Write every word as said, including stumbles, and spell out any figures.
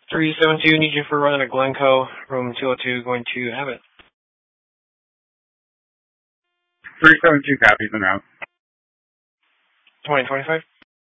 three seven two, need you for running at Glencoe, room two oh two, going to Abbott. three seven two copies en route. twenty twenty-five.